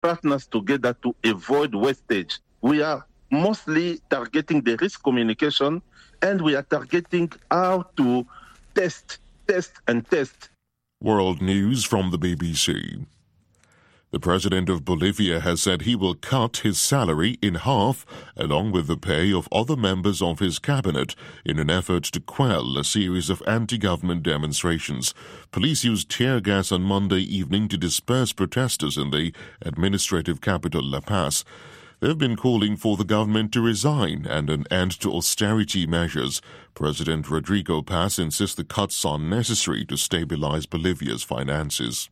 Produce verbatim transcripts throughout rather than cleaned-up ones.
partners together to avoid wastage. We are mostly targeting the risk communication, and we are targeting how to test, test, and test. World News from the B B C. The president of Bolivia has said he will cut his salary in half, along with the pay of other members of his cabinet, in an effort to quell a series of anti-government demonstrations. Police used tear gas on Monday evening to disperse protesters in the administrative capital La Paz. They've been calling for the government to resign and an end to austerity measures. President Rodrigo Paz insists the cuts are necessary to stabilize Bolivia's finances.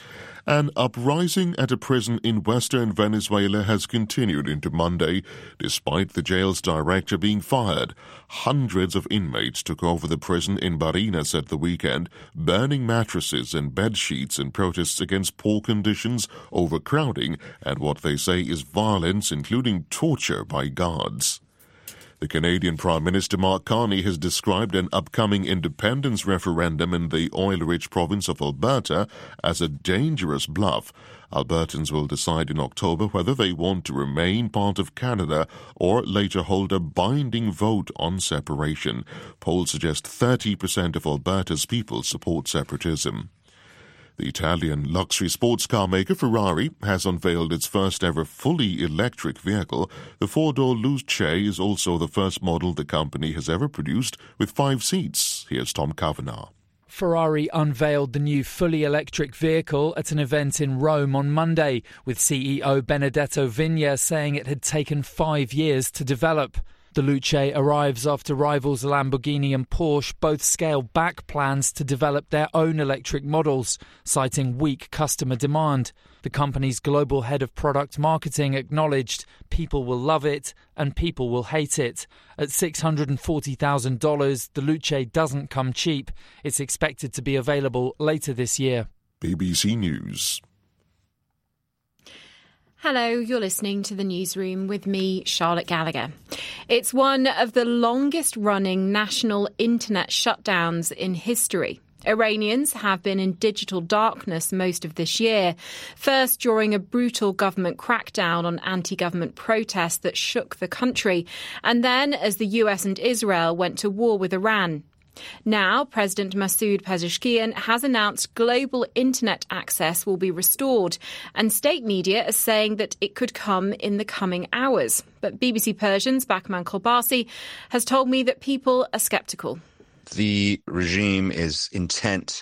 An uprising at a prison in western Venezuela has continued into Monday, despite the jail's director being fired. Hundreds of inmates took over the prison in Barinas at the weekend, burning mattresses and bed sheets in protests against poor conditions, overcrowding, and what they say is violence, including torture by guards. The Canadian Prime Minister Mark Carney has described an upcoming independence referendum in the oil-rich province of Alberta as a dangerous bluff. Albertans will decide in October whether they want to remain part of Canada or later hold a binding vote on separation. Polls suggest thirty percent of Alberta's people support separatism. The Italian luxury sports car maker Ferrari has unveiled its first-ever fully electric vehicle. The four-door Luce is also the first model the company has ever produced with five seats. Here's Tom Kavanagh. Ferrari unveiled the new fully electric vehicle at an event in Rome on Monday, with C E O Benedetto Vigna saying it had taken five years to develop. The Luce arrives after rivals Lamborghini and Porsche both scaled back plans to develop their own electric models, citing weak customer demand. The company's global head of product marketing acknowledged people will love it and people will hate it. At six hundred forty thousand dollars, the Luce doesn't come cheap. It's expected to be available later this year. B B C News. Hello, you're listening to The Newsroom with me, Charlotte Gallagher. It's one of the longest-running national internet shutdowns in history. Iranians have been in digital darkness most of this year, first during a brutal government crackdown on anti-government protests that shook the country, and then as the U S and Israel went to war with Iran. Now, President Masoud Pezeshkian has announced global internet access will be restored, and state media are saying that it could come in the coming hours. But B B C Persian's Bahman Kolbasi has told me that people are sceptical. The regime is intent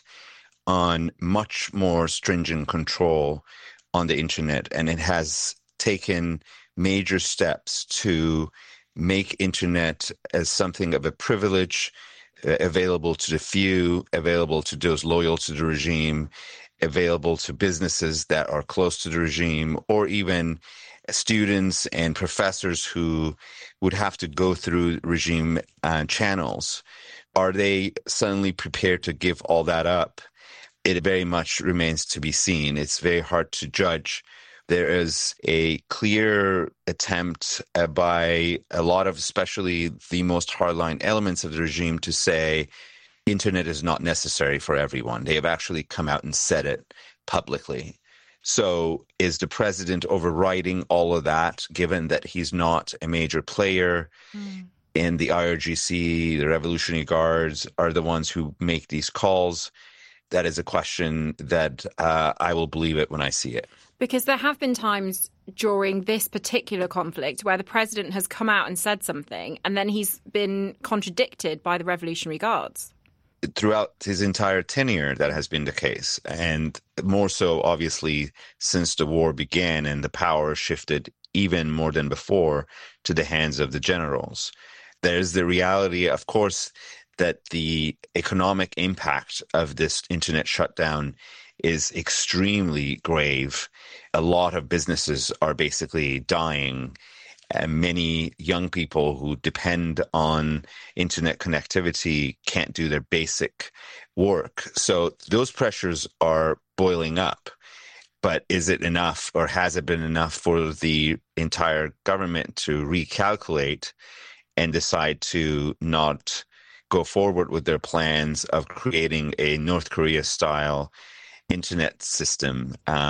on much more stringent control on the internet, and it has taken major steps to make internet as something of a privilege, available to the few, available to those loyal to the regime, available to businesses that are close to the regime, or even students and professors who would have to go through regime uh, channels. Are they suddenly prepared to give all that up? It very much remains to be seen. It's very hard to judge. There is a clear attempt uh, by a lot of, especially the most hardline elements of the regime, to say internet is not necessary for everyone. They have actually come out and said it publicly. So is the president overriding all of that, given that he's not a major player? Mm. And the I R G C, the Revolutionary Guards, are the ones who make these calls? That is a question that uh, I will believe it when I see it. Because there have been times during this particular conflict where the president has come out and said something, and then he's been contradicted by the Revolutionary Guards. Throughout his entire tenure, that has been the case. And more so, obviously, since the war began and the power shifted even more than before to the hands of the generals. There's the reality, of course, that the economic impact of this internet shutdown is extremely grave. A lot of businesses are basically dying. Uh, many young people who depend on internet connectivity can't do their basic work. So those pressures are boiling up. But is it enough, or has it been enough for the entire government to recalculate and decide to not go forward with their plans of creating a North Korea-style internet system? Um,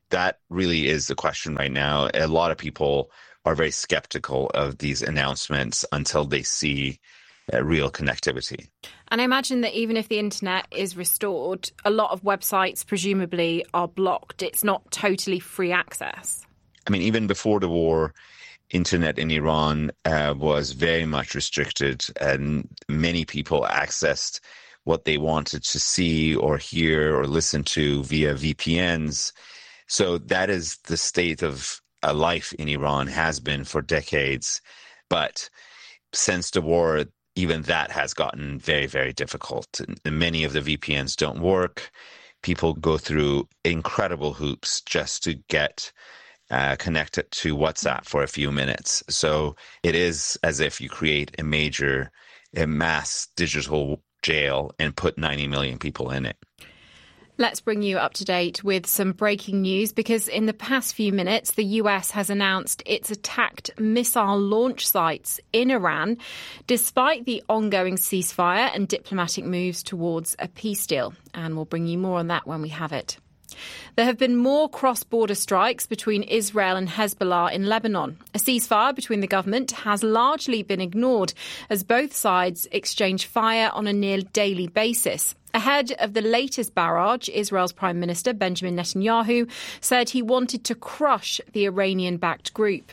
that really is the question right now. A lot of people are very skeptical of these announcements until they see uh, real connectivity. And I imagine that even if the internet is restored, a lot of websites presumably are blocked. It's not totally free access. I mean, even before the war, internet in Iran uh, was very much restricted, and many people accessed what they wanted to see or hear or listen to via V P Ns. So that is the state of a life in Iran, has been for decades. But since the war, even that has gotten very, very difficult. And many of the V P Ns don't work. People go through incredible hoops just to get uh, connected to WhatsApp for a few minutes. So it is as if you create a major, a mass digital jail and put ninety million people in it. Let's bring you up to date with some breaking news, because in the past few minutes, the U S has announced it's attacked missile launch sites in Iran, despite the ongoing ceasefire and diplomatic moves towards a peace deal. And we'll bring you more on that when we have it. There have been more cross-border strikes between Israel and Hezbollah in Lebanon. A ceasefire between the government has largely been ignored as both sides exchange fire on a near daily basis. Ahead of the latest barrage, Israel's Prime Minister Benjamin Netanyahu said he wanted to crush the Iranian-backed group.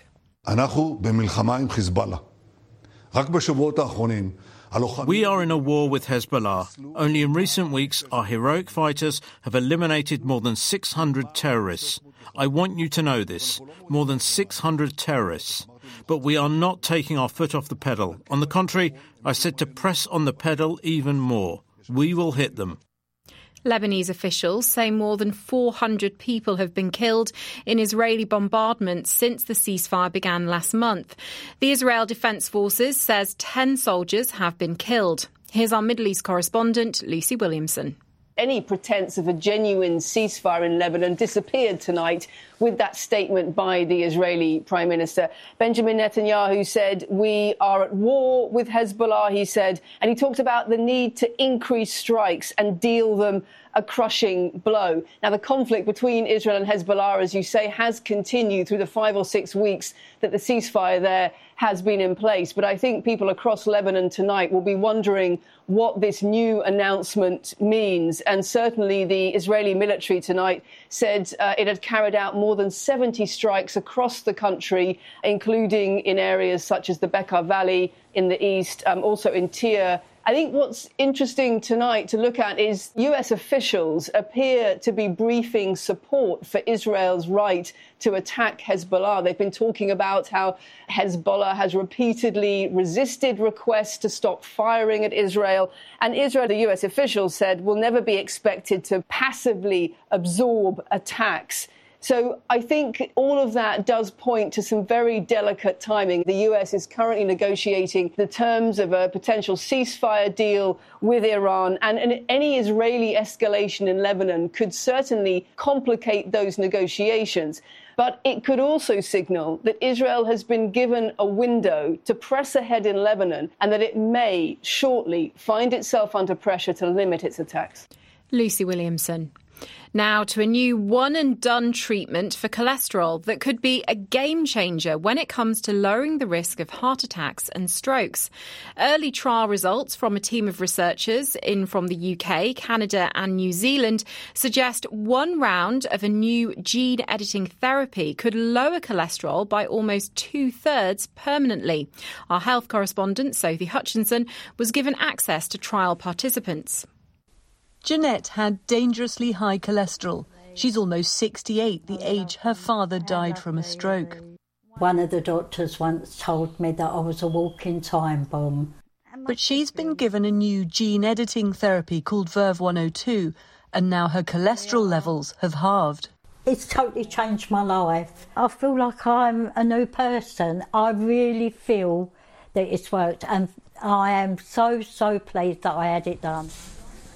We are in a war with Hezbollah. Only in recent weeks, our heroic fighters have eliminated more than six hundred terrorists. I want you to know this. More than six hundred terrorists. But we are not taking our foot off the pedal. On the contrary, I said to press on the pedal even more. We will hit them. Lebanese officials say more than four hundred people have been killed in Israeli bombardments since the ceasefire began last month. The Israel Defense Forces says ten soldiers have been killed. Here's our Middle East correspondent, Lucy Williamson. Any pretense of a genuine ceasefire in Lebanon disappeared tonight with that statement by the Israeli Prime Minister. Benjamin Netanyahu said, we are at war with Hezbollah, he said, and he talked about the need to increase strikes and deal them a crushing blow. Now, the conflict between Israel and Hezbollah, as you say, has continued through the five or six weeks that the ceasefire there has been in place. But I think people across Lebanon tonight will be wondering what this new announcement means. And certainly the Israeli military tonight said uh, it had carried out more than seventy strikes across the country, including in areas such as the Bekaa Valley in the east, um, also in Tyre. I think what's interesting tonight to look at is U S officials appear to be briefing support for Israel's right to attack Hezbollah. They've been talking about how Hezbollah has repeatedly resisted requests to stop firing at Israel. And Israel, the U S officials said, will never be expected to passively absorb attacks. So I think all of that does point to some very delicate timing. The U S is currently negotiating the terms of a potential ceasefire deal with Iran, and, and any Israeli escalation in Lebanon could certainly complicate those negotiations. But it could also signal that Israel has been given a window to press ahead in Lebanon and that it may shortly find itself under pressure to limit its attacks. Lucy Williamson. Now to a new one-and-done treatment for cholesterol that could be a game-changer when it comes to lowering the risk of heart attacks and strokes. Early trial results from a team of researchers in from the U K, Canada and New Zealand suggest one round of a new gene-editing therapy could lower cholesterol by almost two-thirds permanently. Our health correspondent, Sophie Hutchinson, was given access to trial participants. Jeanette had dangerously high cholesterol. She's almost sixty-eight, the age her father died from a stroke. One of the doctors once told me that I was a walking time bomb. But she's been given a new gene-editing therapy called Verve one oh two, and now her cholesterol levels have halved. It's totally changed my life. I feel like I'm a new person. I really feel that it's worked, and I am so, so pleased that I had it done.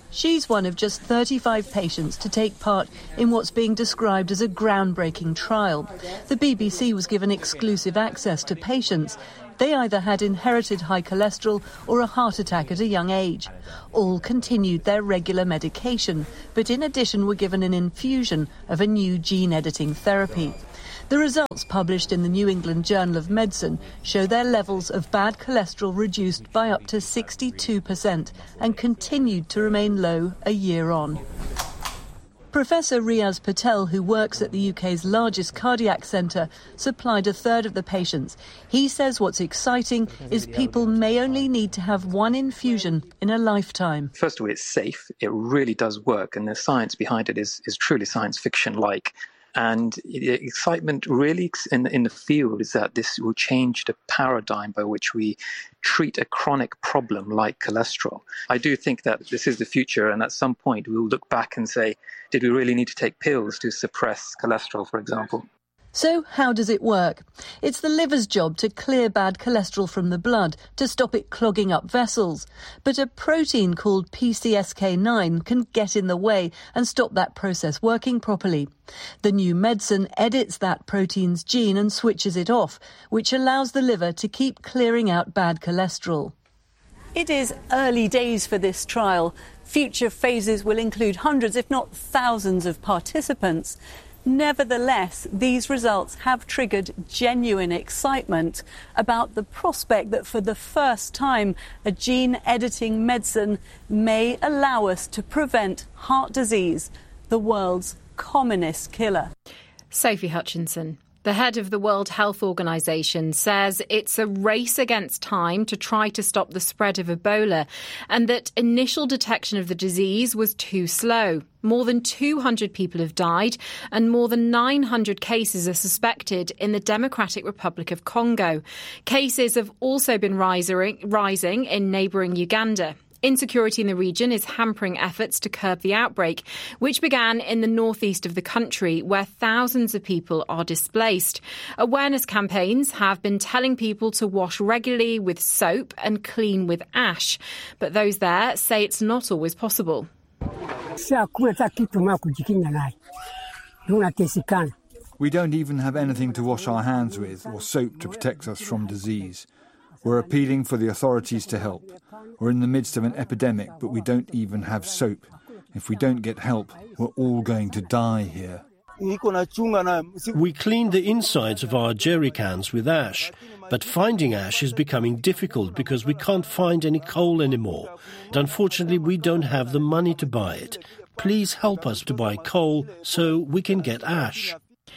She's one of just thirty-five patients to take part in what's being described as a groundbreaking trial. The B B C was given exclusive access to patients. They either had inherited high cholesterol or a heart attack at a young age. All continued their regular medication, but in addition were given an infusion of a new gene-editing therapy. The results published in the New England Journal of Medicine show their levels of bad cholesterol reduced by up to sixty-two percent and continued to remain low a year on. Professor Riaz Patel, who works at the U K's largest cardiac centre, supplied a third of the patients. He says what's exciting is people may only need to have one infusion in a lifetime. First of all, it's safe. It really does work, and the science behind it is, is truly science fiction-like. And the excitement really in, in the field is that this will change the paradigm by which we treat a chronic problem like cholesterol. I do think that this is the future, and at some point we will look back and say, did we really need to take pills to suppress cholesterol, for example? So how does it work? It's the liver's job to clear bad cholesterol from the blood to stop it clogging up vessels. But a protein called P C S K nine can get in the way and stop that process working properly. The new medicine edits that protein's gene and switches it off, which allows the liver to keep clearing out bad cholesterol. It is early days for this trial. Future phases will include hundreds, if not thousands, of participants. Nevertheless, these results have triggered genuine excitement about the prospect that for the first time a gene-editing medicine may allow us to prevent heart disease, the world's commonest killer. Sophie Hutchinson. The head of the World Health Organization says it's a race against time to try to stop the spread of Ebola and that initial detection of the disease was too slow. More than two hundred people have died and more than nine hundred cases are suspected in the Democratic Republic of Congo. Cases have also been rising, rising in neighbouring Uganda. Insecurity in the region is hampering efforts to curb the outbreak, which began in the northeast of the country, where thousands of people are displaced. Awareness campaigns have been telling people to wash regularly with soap and clean with ash, but those there say it's not always possible. We don't even have anything to wash our hands with or soap to protect us from disease. We're appealing for the authorities to help. We're in the midst of an epidemic, but we don't even have soap. If we don't get help, we're all going to die here. We cleaned the insides of our jerry cans with ash, but finding ash is becoming difficult because we can't find any coal anymore. And unfortunately, we don't have the money to buy it. Please help us to buy coal so we can get ash.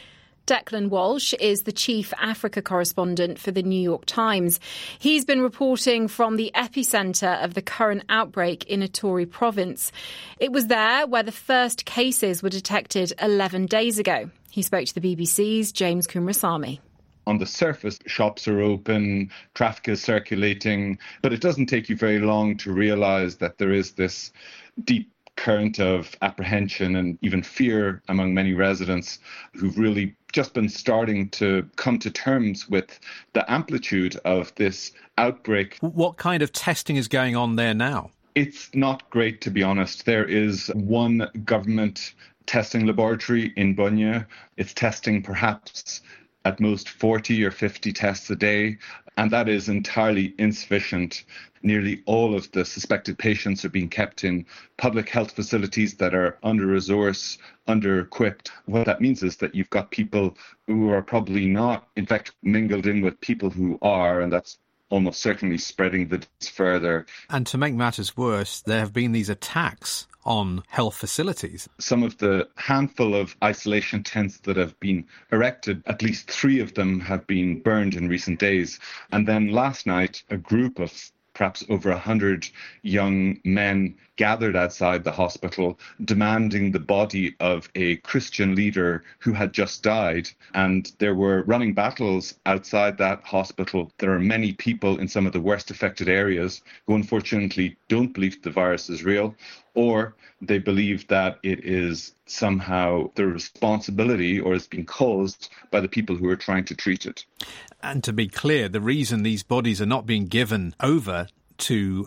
Declan Walsh is the chief Africa correspondent for the New York Times. He's been reporting from the epicentre of the current outbreak in Ituri province. It was there where the first cases were detected eleven days ago. He spoke to the B B C's James Kumrasamy. On the surface, shops are open, traffic is circulating, but it doesn't take you very long to realise that there is this deep current of apprehension and even fear among many residents who've really just been starting to come to terms with the amplitude of this outbreak. What kind of testing is going on there now? It's not great, to be honest. There is one government testing laboratory in Bunia. It's testing perhaps at most forty or fifty tests a day, and that is entirely insufficient. Nearly all of the suspected patients are being kept in public health facilities that are under-resourced, under-equipped. What that means is that you've got people who are probably not, in fact, mingled in with people who are, and that's almost certainly spreading the disease further. And to make matters worse, there have been these attacks on health facilities. Some of the handful of isolation tents that have been erected, at least three of them have been burned in recent days. And then last night, a group of perhaps over a hundred young men gathered outside the hospital demanding the body of a Christian leader who had just died. And there were running battles outside that hospital. There are many people in some of the worst affected areas who unfortunately don't believe the virus is real, or they believe that it is somehow the responsibility or is being caused by the people who are trying to treat it. And to be clear, the reason these bodies are not being given over to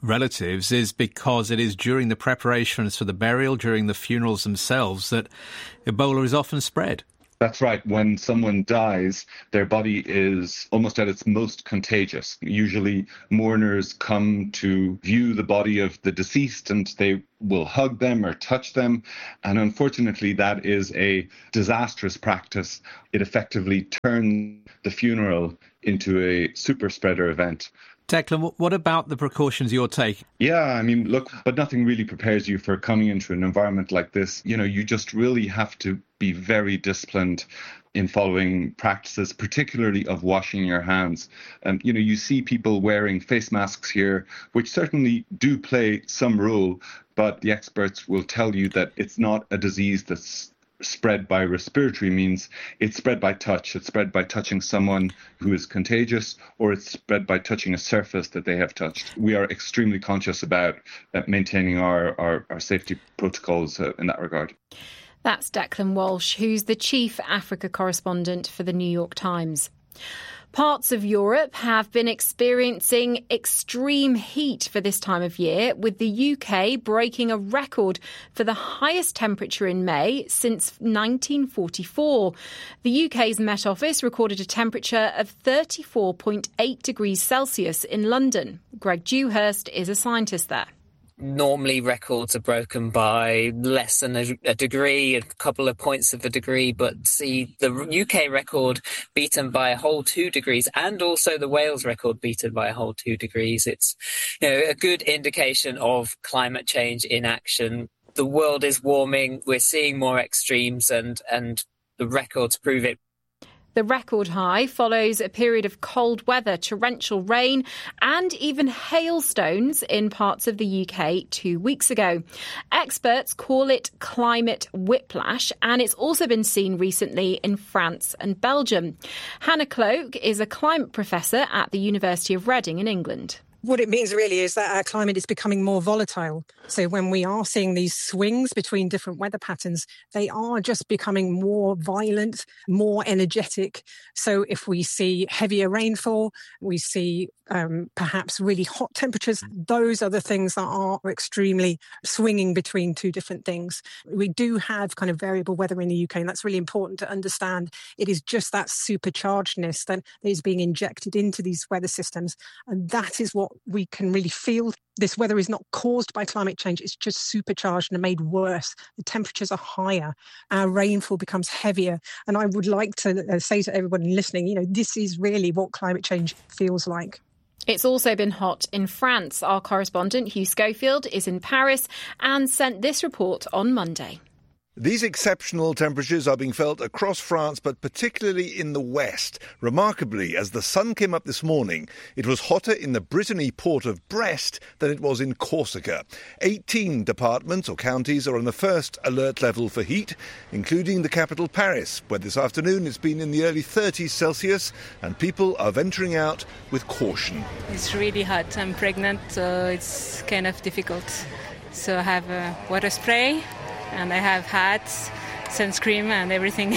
relatives is because it is during the preparations for the burial, during the funerals themselves, that Ebola is often spread. That's right. When someone dies, their body is almost at its most contagious. Usually mourners come to view the body of the deceased and they will hug them or touch them. And unfortunately, that is a disastrous practice. It effectively turns the funeral into a super spreader event. Declan, what about the precautions you're taking? Yeah, I mean, look, but nothing really prepares you for coming into an environment like this. You know, you just really have to be very disciplined in following practices, particularly of washing your hands. And, you know, you see people wearing face masks here, which certainly do play some role, but the experts will tell you that it's not a disease that's spread by respiratory means. It's spread by touch. It's spread by touching someone who is contagious, or it's spread by touching a surface that they have touched. We are extremely conscious about uh, maintaining our, our, our safety protocols uh, in that regard. That's Declan Walsh, who's the chief Africa correspondent for the New York Times. Parts of Europe have been experiencing extreme heat for this time of year, with the U K breaking a record for the highest temperature in May since nineteen forty-four. The U K's Met Office recorded a temperature of thirty-four point eight degrees Celsius in London. Greg Dewhurst is a scientist there. Normally records are broken by less than a, a degree, a couple of points of a degree, but see the U K record beaten by a whole two degrees and also the Wales record beaten by a whole two degrees. It's, you know, a good indication of climate change in action. The world is warming, we're seeing more extremes, and, and the records prove it. The record high follows a period of cold weather, torrential rain and even hailstones in parts of the U K two weeks ago. Experts call it climate whiplash, and it's also been seen recently in France and Belgium. Hannah Cloak is a climate professor at the University of Reading in England. What it means really is that our climate is becoming more volatile. So when we are seeing these swings between different weather patterns, they are just becoming more violent, more energetic. So if we see heavier rainfall, we see um, perhaps really hot temperatures, those are the things that are extremely swinging between two different things. We do have kind of variable weather in the U K, and that's really important to understand. It is just that superchargedness that is being injected into these weather systems, and that is what we can really feel. This weather is not caused by climate change. It's just supercharged and made worse. The temperatures are higher. Our rainfall becomes heavier. And I would like to say to everybody listening, you know, this is really what climate change feels like. It's also been hot in France. Our correspondent, Hugh Schofield, is in Paris and sent this report on Monday. These exceptional temperatures are being felt across France, but particularly in the west. Remarkably, as the sun came up this morning, it was hotter in the Brittany port of Brest than it was in Corsica. eighteen departments or counties are on the first alert level for heat, including the capital Paris, where this afternoon it's been in the early thirties Celsius, and people are venturing out with caution. It's really hot. I'm pregnant, so it's kind of difficult. So I have a water spray, and I have hats, sunscreen and everything.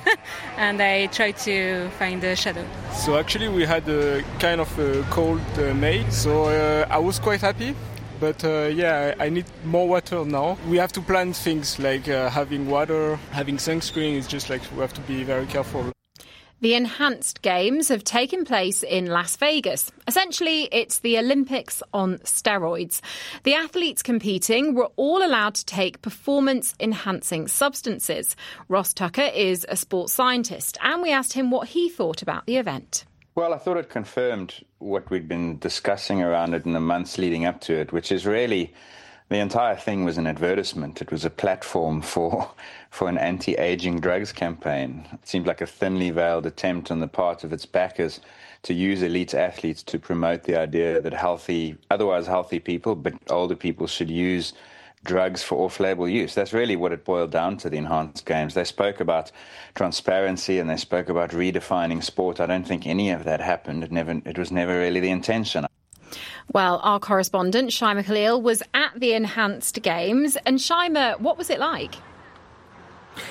And I try to find the shadow. So actually we had a kind of a cold uh, May, so uh, I was quite happy. But uh, yeah, I need more water now. We have to plan things like uh, having water, having sunscreen. It's just like we have to be very careful. The Enhanced Games have taken place in Las Vegas. Essentially, it's the Olympics on steroids. The athletes competing were all allowed to take performance-enhancing substances. Ross Tucker is a sports scientist, and we asked him what he thought about the event. Well, I thought it confirmed what we'd been discussing around it in the months leading up to it, which is really the entire thing was an advertisement. It was a platform for for an anti-aging drugs campaign. It seemed like a thinly veiled attempt on the part of its backers to use elite athletes to promote the idea that healthy, otherwise healthy people, but older people should use drugs for off-label use. That's really what it boiled down to, the Enhanced Games. They spoke about transparency and they spoke about redefining sport. I don't think any of that happened. It never. It was never really the intention. Well, our correspondent, Shaima Khalil, was at the Enhanced Games. And Shaima, what was it like?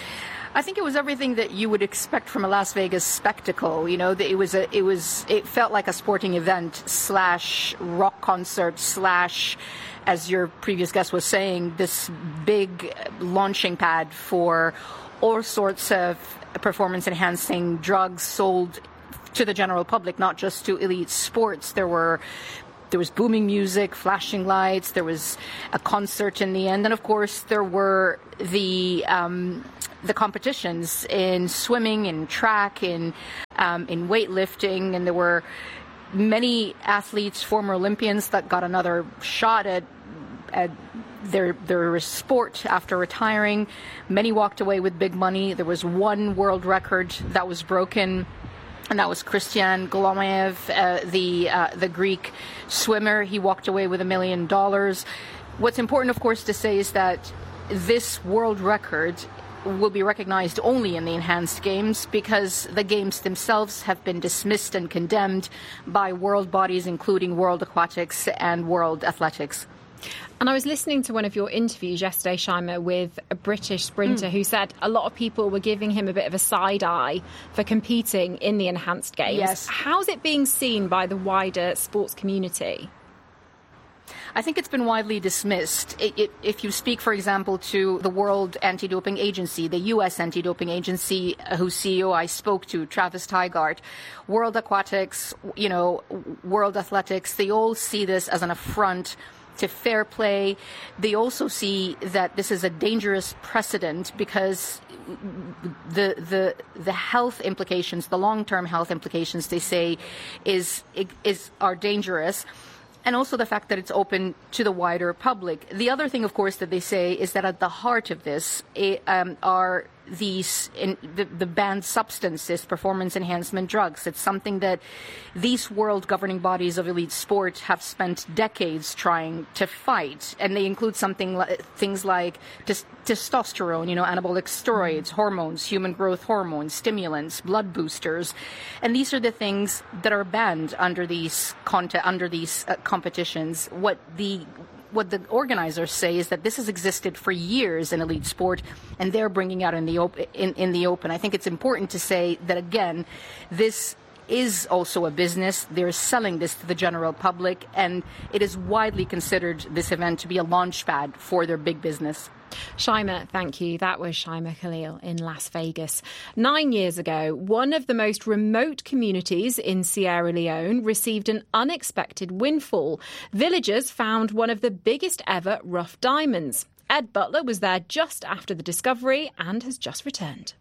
I think it was everything that you would expect from a Las Vegas spectacle. You know, it was a, it was, it felt like a sporting event slash rock concert slash, as your previous guest was saying, this big launching pad for all sorts of performance-enhancing drugs sold to the general public, not just to elite sports. There were There was booming music, flashing lights, there was a concert in the end, and of course there were the um, the competitions in swimming, in track, in um, in weightlifting, and there were many athletes, former Olympians, that got another shot at, at their their sport after retiring. Many walked away with big money. There was one world record that was broken, and that was Christian Golomev, uh, the uh, the Greek swimmer. He walked away with a million dollars. What's important, of course, to say is that this world record will be recognized only in the enhanced games, because the games themselves have been dismissed and condemned by world bodies, including World Aquatics and World Athletics. And I was listening to one of your interviews yesterday, Shaima, with a British sprinter mm. who said a lot of people were giving him a bit of a side eye for competing in the enhanced games. Yes. How's it being seen by the wider sports community? I think it's been widely dismissed. It, it, if you speak, for example, to the World Anti-Doping Agency, the U S Anti-Doping Agency, uh, whose C E O I spoke to, Travis Tygart, World Aquatics, you know, World Athletics, they all see this as an affront to fair play. They also see that this is a dangerous precedent, because the the the health implications, the long-term health implications, they say, is is are dangerous. And also the fact that it's open to the wider public. The other thing, of course, that they say is that at the heart of this um, are these in, the, the banned substances, performance enhancement drugs. It's something that these world governing bodies of elite sport have spent decades trying to fight, and they include something like, things like tes- testosterone, you know, anabolic steroids, hormones, human growth hormones, stimulants, blood boosters, and these are the things that are banned under these conte- under these uh, competitions. What the What the organizers say is that this has existed for years in elite sport, and they're bringing out in the op- in, in the open. I think it's important to say that, again, this is also a business. They're selling this to the general public, and it is widely considered, this event, to be a launchpad for their big business. Shaima, thank you. That was Shaima Khalil in Las Vegas. Nine years ago, one of the most remote communities in Sierra Leone received an unexpected windfall. Villagers found one of the biggest ever rough diamonds. Ed Butler was there just after the discovery and has just returned.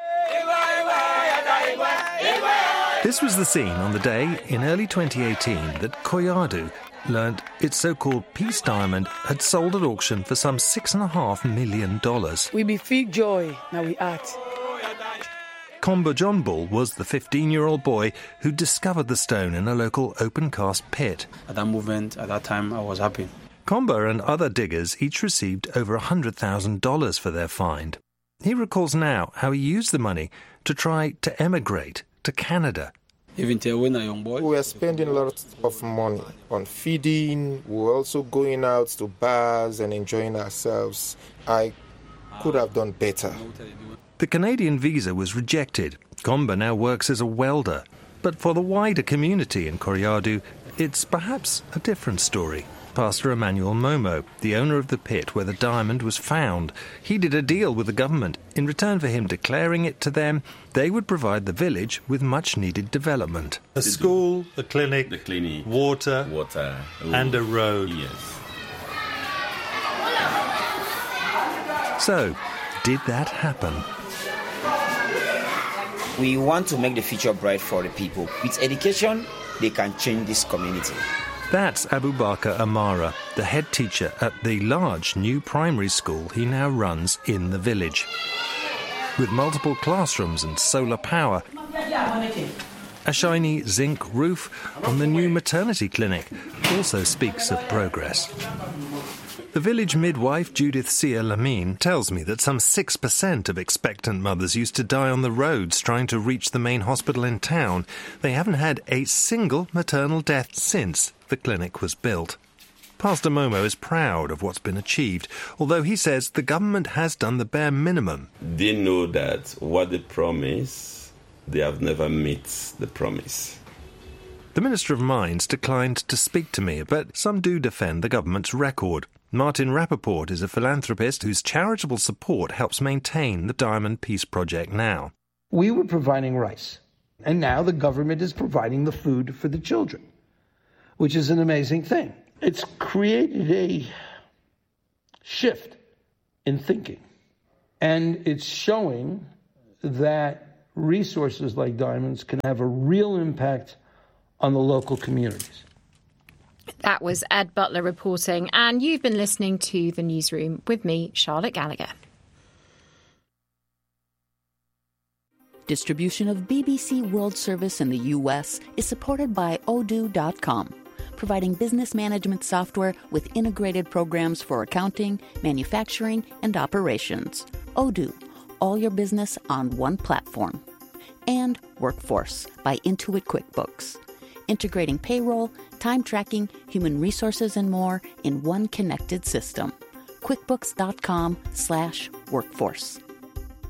This was the scene on the day in early twenty eighteen that Koyadu learned its so-called peace diamond had sold at auction for some six and a half million dollars. We be feel joy, now we act. Komba John Bull was the fifteen-year-old boy who discovered the stone in a local open-cast pit. At that moment, at that time, I was happy. Komba and other diggers each received over one hundred thousand dollars for their find. He recalls now how he used the money to try to emigrate to Canada. Even when I young boy, we were spending a lot of money on feeding. We were also going out to bars and enjoying ourselves. I could have done better. The Canadian visa was rejected. Komba now works as a welder. But for the wider community in Koryadu, it's perhaps a different story. Pastor Emmanuel Momo, the owner of the pit where the diamond was found, he did a deal with the government. In return for him declaring it to them, they would provide the village with much-needed development. A school, a clinic, the clinic, water, water and a road. Yes. So, did that happen? We want to make the future bright for the people. With education, they can change this community. That's Abubakar Amara, the head teacher at the large new primary school he now runs in the village. With multiple classrooms and solar power, a shiny zinc roof on the new maternity clinic also speaks of progress. The village midwife, Judith Sia Lamine, tells me that some six percent of expectant mothers used to die on the roads trying to reach the main hospital in town. They haven't had a single maternal death since the clinic was built. Pastor Momo is proud of what's been achieved, although he says the government has done the bare minimum. They know that what they promise, they have never met the promise. The Minister of Mines declined to speak to me, but some do defend the government's record. Martin Rappaport is a philanthropist whose charitable support helps maintain the Diamond Peace Project now. We were providing rice, and now the government is providing the food for the children, which is an amazing thing. It's created a shift in thinking, and it's showing that resources like diamonds can have a real impact on the local communities. That was Ed Butler reporting, and you've been listening to The Newsroom with me, Charlotte Gallagher. Distribution of B B C World Service in the U S is supported by Odoo dot com, providing business management software with integrated programs for accounting, manufacturing, and operations. Odoo, all your business on one platform. And Workforce by Intuit QuickBooks, integrating payroll, time tracking, human resources, and more in one connected system. QuickBooks dot com slash workforce.